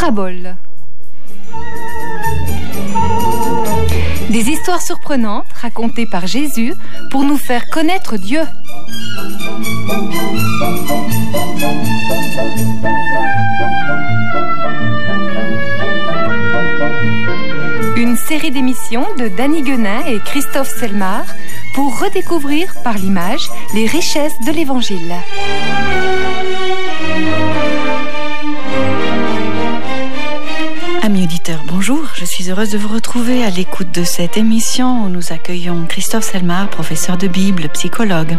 paraboles. Des histoires surprenantes racontées par Jésus pour nous faire connaître Dieu. Une série d'émissions de Danny Guenin et Christophe Selmar pour redécouvrir par l'image les richesses de l'Évangile. Amis auditeurs, bonjour, je suis heureuse de vous retrouver à l'écoute de cette émission où nous accueillons Christophe Selmar, professeur de Bible, psychologue.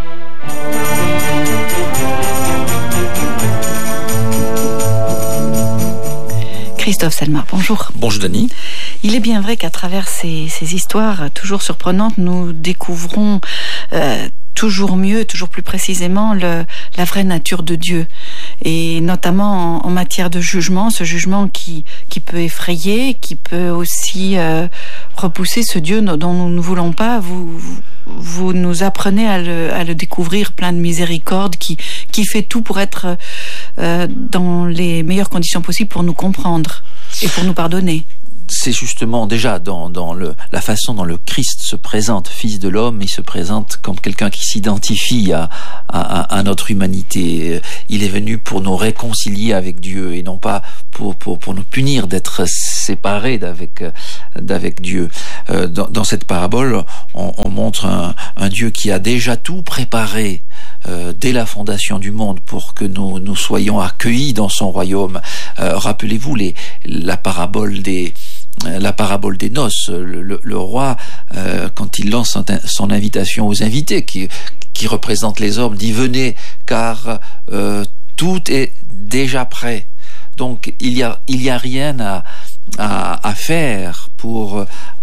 Christophe Selmar, bonjour. Bonjour Dany. Il est bien vrai qu'à travers ces histoires toujours surprenantes, nous découvrons toujours mieux, toujours plus précisément la vraie nature de Dieu. Et notamment en matière de jugement, ce jugement qui peut effrayer, qui peut aussi repousser ce Dieu dont nous ne voulons pas. Vous nous apprenez à le découvrir plein de miséricorde, qui fait tout pour être dans les meilleures conditions possibles pour nous comprendre et pour nous pardonner. C'est justement déjà dans la façon dont le Christ se présente, Fils de l'homme, il se présente comme quelqu'un qui s'identifie à notre humanité. Il est venu pour nous réconcilier avec Dieu et non pas pour nous punir d'être séparés d'avec Dieu. Dans cette parabole, on montre un Dieu qui a déjà tout préparé dès la fondation du monde pour que nous soyons accueillis dans son royaume. Rappelez-vous la parabole des noces. Le roi, quand il lance son invitation aux invités, qui représente les hommes, dit « Venez, car tout est déjà prêt ». Donc il y a rien à faire pour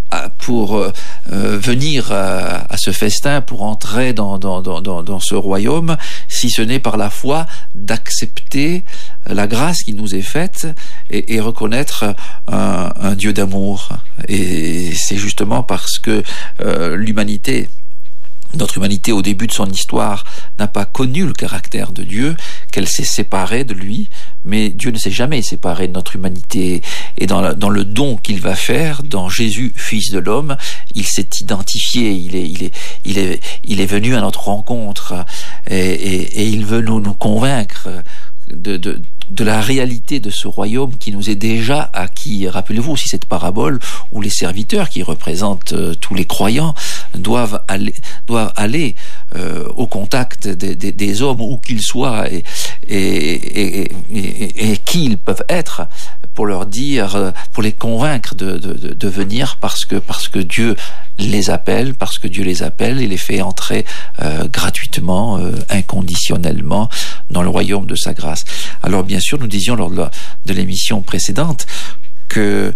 venir à ce festin, pour entrer dans ce royaume, si ce n'est par la foi d'accepter la grâce qui nous est faite et reconnaître un Dieu d'amour. Et c'est justement parce que notre humanité, au début de son histoire, n'a pas connu le caractère de Dieu, qu'elle s'est séparée de lui, mais Dieu ne s'est jamais séparé de notre humanité. Et dans le don qu'il va faire, dans Jésus, Fils de l'homme, il s'est identifié, il est venu à notre rencontre, et il veut nous convaincre de la réalité de ce royaume qui nous est déjà acquis. Rappelez-vous aussi cette parabole où les serviteurs, qui représentent tous les croyants, doivent aller au contact des hommes, où qu'ils soient, et qui ils peuvent être, pour leur dire, pour les convaincre de venir, parce que Dieu les appelle, et les fait entrer gratuitement, inconditionnellement dans le royaume de sa grâce. Alors bien sûr, nous disions lors de l'émission précédente que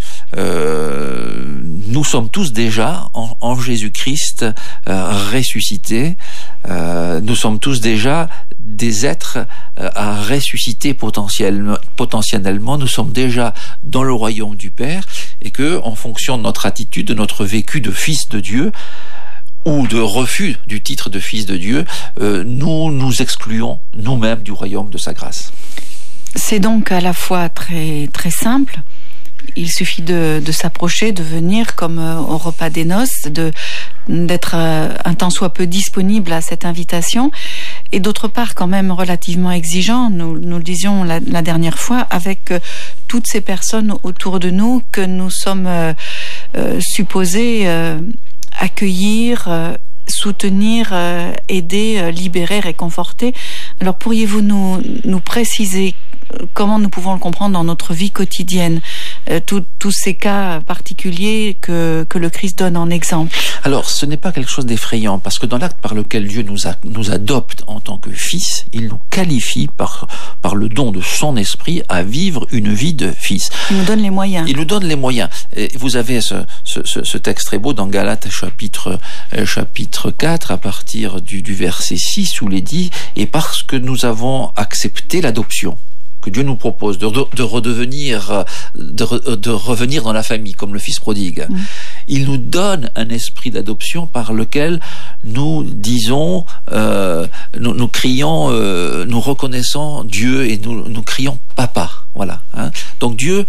nous sommes tous déjà en Jésus-Christ ressuscités. Nous sommes tous déjà des êtres à ressusciter potentiellement. Nous sommes déjà dans le royaume du Père, et que, en fonction de notre attitude, de notre vécu de fils de Dieu, ou de refus du titre de fils de Dieu, nous excluons nous-mêmes du royaume de sa grâce. C'est donc à la fois très, très simple. Il suffit de s'approcher, de venir comme au repas des noces, d'être un tant soit peu disponible à cette invitation, et d'autre part quand même relativement exigeant, nous le disions la dernière fois, avec toutes ces personnes autour de nous que nous sommes supposés accueillir, soutenir, aider, libérer, réconforter. Alors pourriez-vous nous préciser comment nous pouvons le comprendre dans notre vie quotidienne, tous ces cas particuliers que le Christ donne en exemple? Alors, ce n'est pas quelque chose d'effrayant, parce que dans l'acte par lequel Dieu nous adopte en tant que fils, il nous qualifie par le don de son esprit à vivre une vie de fils. Il nous donne les moyens. Il nous donne les moyens. Et vous avez ce texte très beau dans Galates chapitre 4, à partir du verset 6, où il est dit « Et parce que nous avons accepté l'adoption », que Dieu nous propose de revenir dans la famille comme le fils prodigue. Il nous donne un esprit d'adoption par lequel nous disons, nous crions, nous reconnaissons Dieu et nous crions papa. Voilà. Donc Dieu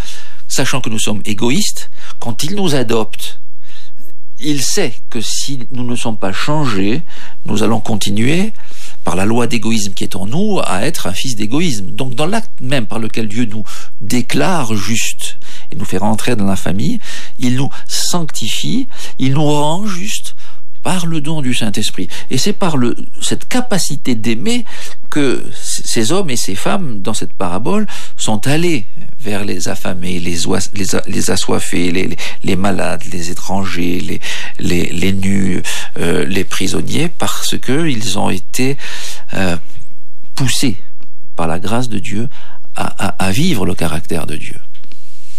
sachant que nous sommes égoïstes, quand il nous adopte, il sait que si nous ne sommes pas changés, nous allons continuer, par la loi d'égoïsme qui est en nous, à être un fils d'égoïsme. Donc dans l'acte même par lequel Dieu nous déclare justes et nous fait rentrer dans la famille, il nous sanctifie, il nous rend justes par le don du Saint-Esprit. Et c'est par cette capacité d'aimer que ces hommes et ces femmes, dans cette parabole, sont allés vers les affamés, les assoiffés, les malades, les étrangers, les nus, les prisonniers, parce qu'ils ont été poussés par la grâce de Dieu à vivre le caractère de Dieu.